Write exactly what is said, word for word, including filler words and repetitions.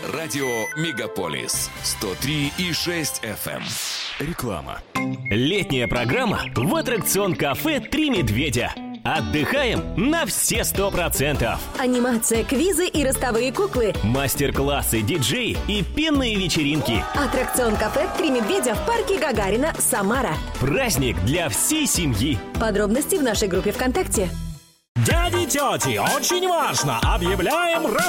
Радио Мегаполис сто три и шесть эф эм. Реклама. Летняя программа в аттракцион кафе «Три медведя». Отдыхаем на все сто процентов. Анимация, квизы и ростовые куклы. Мастер-классы, диджеи и пенные вечеринки. Аттракцион кафе «Три медведя» в парке Гагарина, Самара. Праздник для всей семьи. Подробности в нашей группе ВКонтакте. Дяди и тети, очень важно! Объявляем